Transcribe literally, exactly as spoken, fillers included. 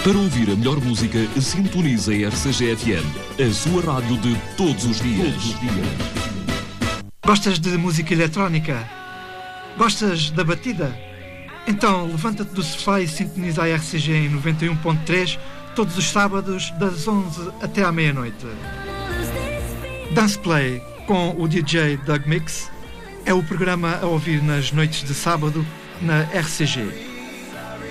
Para ouvir a melhor música, sintonize a R C G F M, a sua rádio de todos os dias. Todos os dias. Gostas de música eletrónica? Gostas da batida? Então levanta-te do sofá e sintoniza a R C G em noventa e um ponto três todos os sábados das onze até à meia-noite. Dance Play com o D J Doug Mix é o programa a ouvir nas noites de sábado na R C G.